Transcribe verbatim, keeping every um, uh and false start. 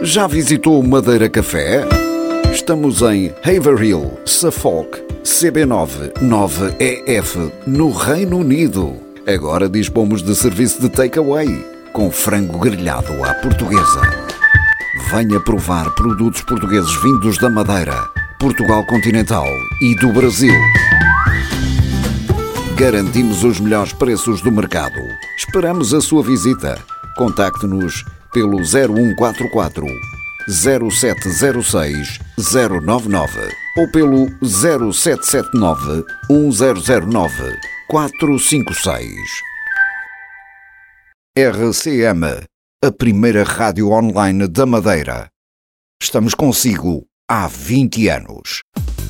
Já visitou o Madeira Café? Estamos em Haverhill, Suffolk, C B nove nove E F, no Reino Unido. Agora dispomos de serviço de takeaway, com frango grelhado à portuguesa. Venha provar produtos portugueses vindos da Madeira, Portugal continental e do Brasil. Garantimos os melhores preços do mercado. Esperamos a sua visita. Contacte-nos pelo zero um quatro quatro, zero sete zero seis, zero nove nove ou pelo zero sete sete nove, um zero zero nove, quatro cinco seis. R C M, a primeira rádio online da Madeira. Estamos consigo há vinte anos.